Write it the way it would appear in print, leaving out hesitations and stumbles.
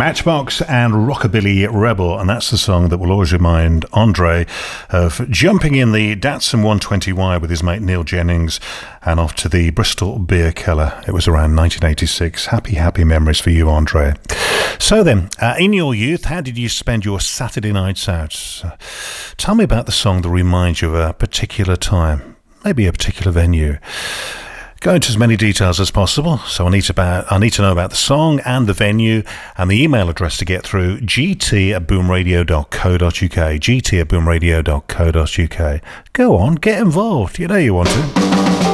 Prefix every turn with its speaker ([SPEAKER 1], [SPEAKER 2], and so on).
[SPEAKER 1] Matchbox and Rockabilly Rebel, and that's the song that will always remind Andre of jumping in the Datsun 120Y with his mate Neil Jennings and off to the Bristol Beer Keller. It was around 1986. Happy memories for you, Andre. So then, in your youth, how did you spend your Saturday nights out? Tell me about the song that reminds you of a particular time, maybe a particular venue. Go into as many details as possible. So I need to know about the song and the venue and the email address to get through, gt@boomradio.co.uk, gt@boomradio.co.uk. Go on, get involved. You know you want to.